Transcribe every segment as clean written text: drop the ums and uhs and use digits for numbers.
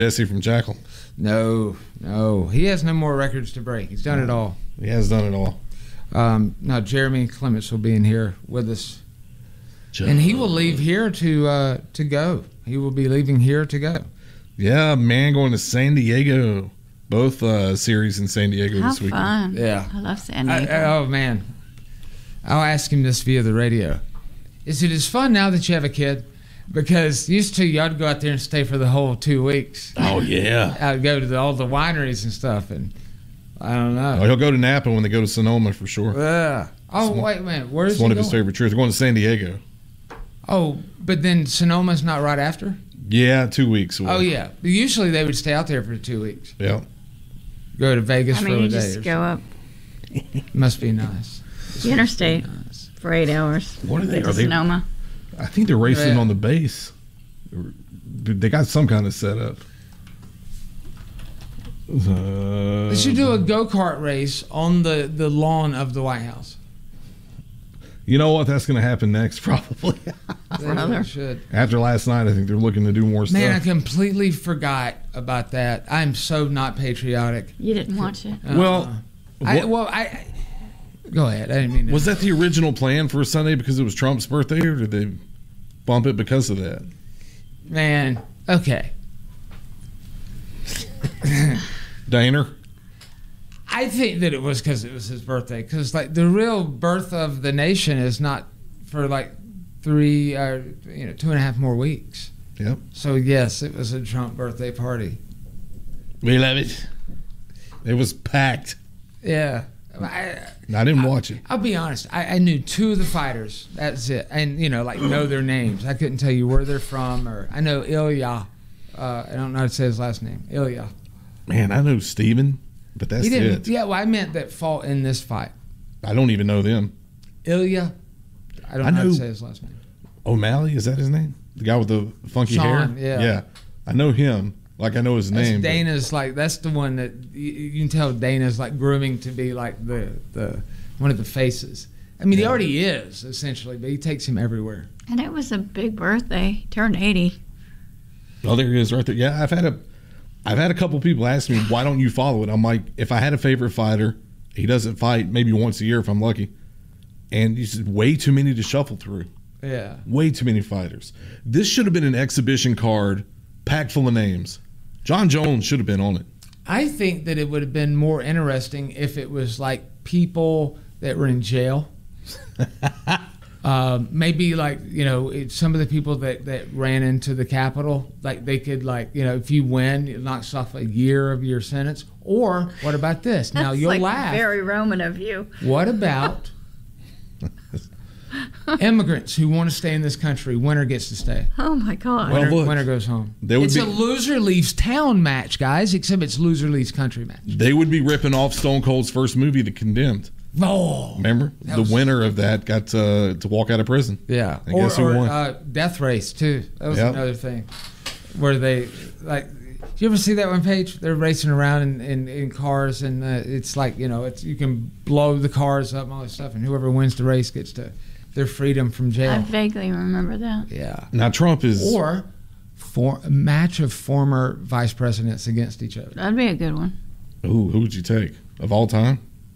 Jesse from Jackal. No. He has no more records to break. He's done it all. He has done it all. No, Jeremy Clements will be in here with us. And he will leave here to go. He will be leaving here to go. Yeah, man, going to San Diego. Both series in San Diego this weekend. How fun. Yeah. I love San Diego. Oh, man. I'll ask him this via the radio. Is it as fun now that you have a kid? Because used to, y'all go out there and stay for the whole 2 weeks. Oh, yeah. I'd go to all the wineries and stuff, and I don't know. Oh, he'll go to Napa when they go to Sonoma for sure. Oh, wait a minute. Where's It's one of his favorite trips. They're going to San Diego. Oh, but then Sonoma's not right after? Yeah, 2 weeks away. Oh, yeah. Usually they would stay out there for 2 weeks. Yeah. Go to Vegas for a day. You just go up Must be nice. the interstate for 8 hours. What are they? To Sonoma. I think they're racing on the base. They got some kind of setup. They should do a go-kart race on the lawn of the White House. You know what? That's going to happen next, probably. They should. After last night, I think they're looking to do more stuff. Man, I completely forgot about that. I'm so not patriotic. You didn't watch it? Well, I go ahead. I didn't mean to. Was that the original plan for Sunday because it was Trump's birthday, or did they bump it because of that? Man, okay. Daner? I think that it was because it was his birthday. Because like the real birth of the nation is not for like 2.5 more weeks. Yep. So yes, it was a Trump birthday party. We love it. It was packed. Yeah. I didn't watch it. I'll be honest. I knew 2 of the fighters. That's it. And, know their names. I couldn't tell you where they're from. Or I know Ilya. I don't know how to say his last name. Ilya. Man, I know Steven, but that's it. Yeah, well, I meant that fought in this fight. I don't even know them. Ilya. I don't know how to say his last name. O'Malley, is that his name? The guy with the funky Sean, hair? yeah. Yeah. I know him. Like, I know his name. Dana's that's the one that you can tell Dana's like grooming to be like the one of the faces. I mean, he already is essentially, but he takes him everywhere. And it was a big birthday. Turned 80. Oh, there he is right there. Yeah, I've had a couple people ask me, why don't you follow it? I'm like, if I had a favorite fighter, he doesn't fight maybe once a year if I'm lucky. And he said, way too many to shuffle through. Yeah. Way too many fighters. This should have been an exhibition card packed full of names. John Jones should have been on it. I think that it would have been more interesting if it was like people that were in jail. Maybe some of the people that ran into the Capitol, like they could if you win, it knocks off a year of your sentence. Or what about this? Now you'll laugh. Very Roman of you. What about immigrants who want to stay in this country? Winner gets to stay. Oh my God! Winner goes home. It's a loser leaves town match, guys. Except it's loser leaves country match. They would be ripping off Stone Cold's first movie, The Condemned. Oh, remember the winner of that got to walk out of prison. Yeah, and guess who won? Death Race too. That was another thing where they Do you ever see that one, Paige? They're racing around in cars, and it's you can blow the cars up and all this stuff, and whoever wins the race gets their freedom from jail. I vaguely remember that. Yeah. Now Trump is a match of former vice presidents against each other. That'd be a good one. Ooh, who would you take of all time?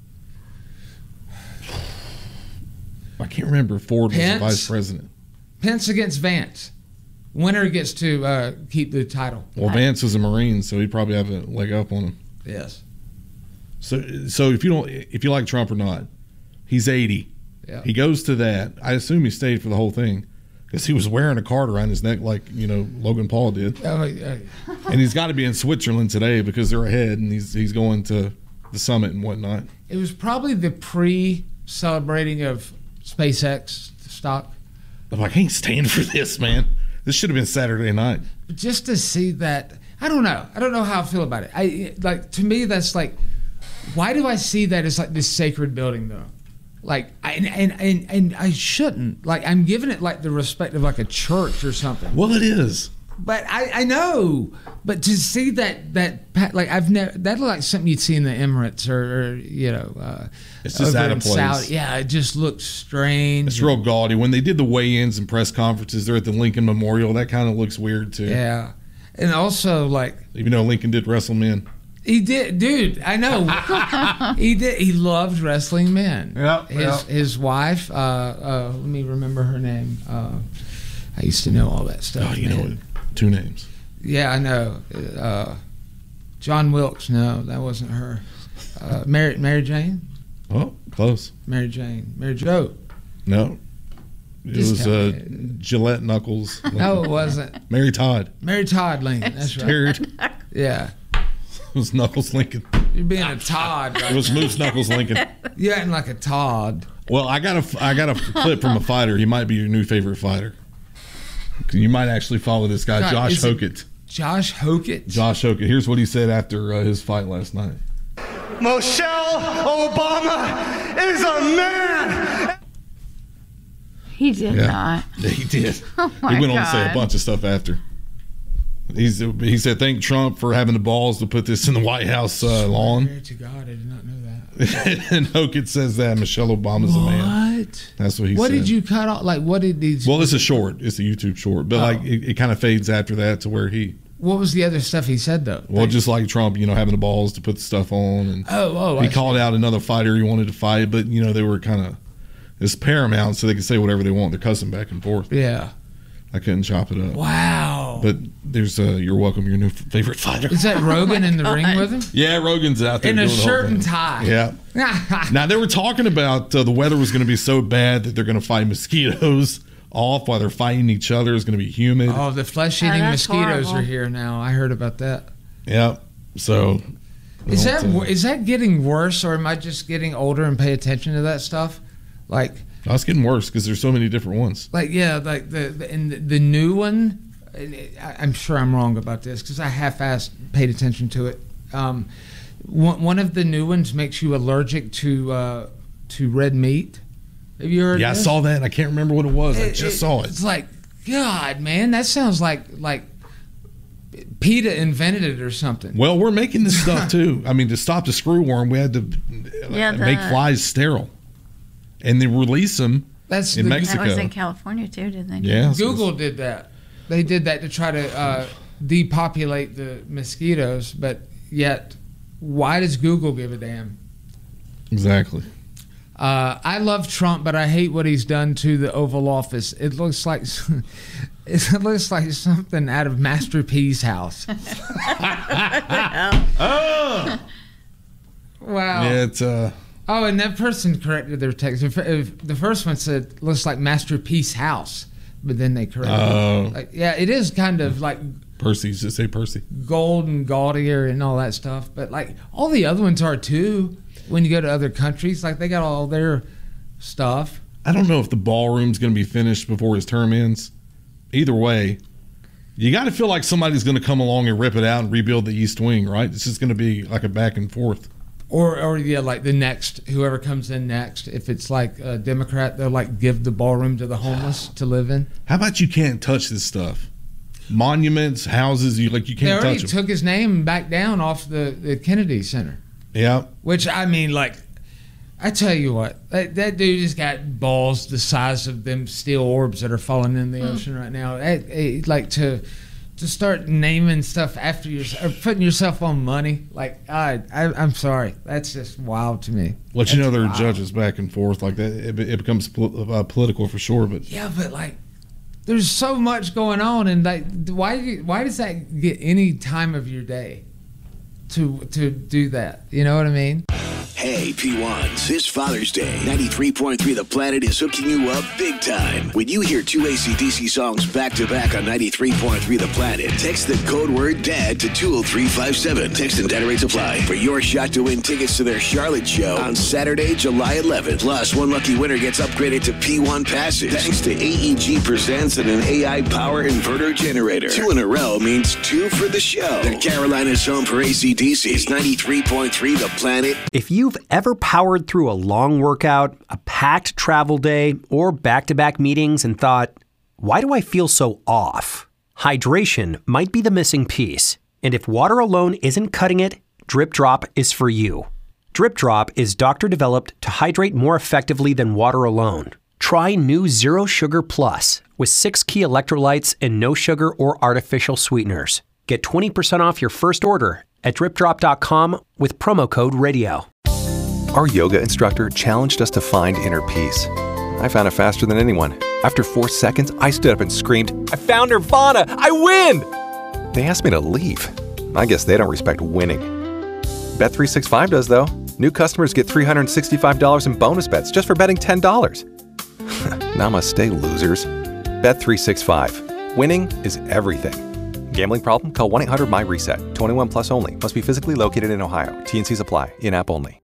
I can't remember if Ford was the vice president. Pence against Vance. Winner gets to keep the title. Well, Vance was a Marine, so he'd probably have a leg up on him. Yes. So if you like Trump or not, he's 80. Yeah. He goes to that. I assume he stayed for the whole thing because he was wearing a card around his neck like Logan Paul did. And he's got to be in Switzerland today because they're ahead, and he's going to the summit and whatnot. It was probably the pre-celebrating of SpaceX stock. I'm like, I ain't staying for this, man. This should have been Saturday night. But just to see that, I don't know. I don't know how I feel about it. To me, that's like, why do I see that as like this sacred building though? Like, and I shouldn't. Like, I'm giving it like the respect of like a church or something. Well, it is. But I know. But to see that I've never, that's like something you'd see in the Emirates or it's just out of place. Saudi. Yeah, it just looks strange. It's real gaudy. When they did the weigh-ins and press conferences there at the Lincoln Memorial, that kind of looks weird too. Yeah. And also, like, Even though Lincoln did wrestle men. he did, dude. I know he did. He loved wrestling men. Yep, His wife. Let me remember her name. I used to know all that stuff. Oh, you know man. it. 2 names. Yeah, I know. John Wilkes. No, that wasn't her. Mary Jane. Oh, close. Mary Jane. Mary Jo. No. It Just was tell me. Gillette Knuckles. No, it wasn't. Mary Todd. Mary Todd Lincoln. That's right. Jared. Yeah. It was Knuckles Lincoln. You're being a Todd right It was now. Moose Knuckles Lincoln. You're acting like a Todd. Well, I got a clip from a fighter. He might be your new favorite fighter. You might actually follow this guy, God, Josh is it- Hokett. Josh Hokett. Josh Hokett. Here's what he said after his fight last night. Michelle Obama is a man. He did not. Yeah, he did. Oh my He went on to say a God. bunch of stuff after. He said, thank Trump for having the balls to put this in the White House lawn. Glory to God, I did not know that. And Hokett says that Michelle Obama's a man. What? That's what he What said. did you cut off? Like, what did these? Well, it's a short. It's a YouTube short. But like it kind of fades after that to where he, What was the other stuff he said though? well, just like Trump, having the balls to put the stuff on. And I he called out another fighter he wanted to fight, but they were kind of, it's Paramount, so they can say whatever they want. They're cussing back and forth. Yeah. I couldn't chop it up. Wow. But there's you're welcome, your new favorite fighter. Is that Rogan in the ring with him? Yeah, Rogan's out there In a doing the whole shirt thing. and tie. Yeah. Now they were talking about the weather was going to be so bad that they're going to fight mosquitoes off while they're fighting each other. It's going to be humid. Oh, the flesh-eating that's mosquitoes horrible. are here now. I heard about that. Yeah. So Is don't, that getting worse, or am I just getting older and pay attention to that stuff? Like, no, it's getting worse because there's so many different ones. like the new one. I'm sure I'm wrong about this because I half-assed paid attention to it. One of the new ones makes you allergic to red meat. Have you heard? Yeah, I of this? saw that. I can't remember what it was. I just saw it. It's like, God, man, that sounds like PETA invented it or something. Well, we're making this stuff too. I mean, to stop the screwworm, we had to make flies sterile, and they release them That's in the- Mexico. That was in California too, didn't they? Yeah, so Google did that. They did that to try to depopulate the mosquitoes, but yet, why does Google give a damn? exactly. I love Trump, but I hate what he's done to the Oval Office. It looks like something out of Master P's house. Oh, Wow. yeah, it's Oh, and that person corrected their text. If the first one said looks like Master P's house, but then they corrected Oh. it. Like, yeah, it is kind of like Percy's. Just say Percy. gold and gaudier and all that stuff. But like all the other ones are too. When you go to other countries, like they got all their stuff. I don't know if the ballroom's going to be finished before his term ends. Either way, you got to feel like somebody's going to come along and rip it out and rebuild the East Wing, right? It's just going to be like a back and forth. Or yeah, like the next, whoever comes in next, if it's like a Democrat, they'll like give the ballroom to the homeless to live in. How about you can't touch this stuff? Monuments, houses, you They can't already touch them. took his name back down off the Kennedy Center. Yeah. Which, I mean, like, I tell you what, that dude has got balls the size of them steel orbs that are falling in the ocean right now. Like, to start naming stuff after yourself, or putting yourself on money, like, I'm sorry. That's just wild to me. Let you know there are Wow. judges back and forth like that. It becomes political for sure, but Yeah, but, like, there's so much going on, and, like, why does that get any time of your day to do that? You know what I mean? Hey, P1s, this Father's Day, 93.3 The Planet is hooking you up big time. When you hear two AC/DC songs back-to-back on 93.3 The Planet, text the code word DAD to 20357. Text and data rates apply for your shot to win tickets to their Charlotte show on Saturday, July 11th. Plus, one lucky winner gets upgraded to P1 passes thanks to AEG Presents and an AI power inverter generator. 2 in a row means 2 for the show. The Carolinas home for AC/DC is 93.3 The Planet. If you've ever powered through a long workout, a packed travel day, or back-to-back meetings and thought, why do I feel so off? Hydration might be the missing piece. And if water alone isn't cutting it, Drip Drop is for you. Drip Drop is doctor-developed to hydrate more effectively than water alone. Try new Zero Sugar Plus with 6 key electrolytes and no sugar or artificial sweeteners. Get 20% off your first order at dripdrop.com with promo code RADIO. Our yoga instructor challenged us to find inner peace. I found it faster than anyone. After 4 seconds, I stood up and screamed, "I found Nirvana! I win!" They asked me to leave. I guess they don't respect winning. Bet365 does, though. New customers get $365 in bonus bets just for betting $10. Namaste, losers. Bet365. Winning is everything. Gambling problem? Call 1-800-MY-RESET. 21 plus only. Must be physically located in Ohio. T&Cs apply. In-app only.